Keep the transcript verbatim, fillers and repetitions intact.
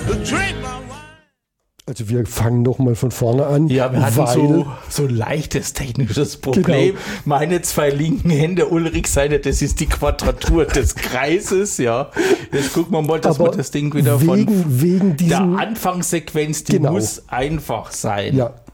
Also wir fangen noch mal von vorne an. Ja, wir hatten weil, so, so ein leichtes technisches Problem. Genau. Meine zwei linken Hände, Ulrich seine, das ist die Quadratur des Kreises, ja. Jetzt gucken wir mal, dass aber wir das Ding wieder wegen, von wegen der diesem, Anfangssequenz, die Genau. muss einfach sein. ja,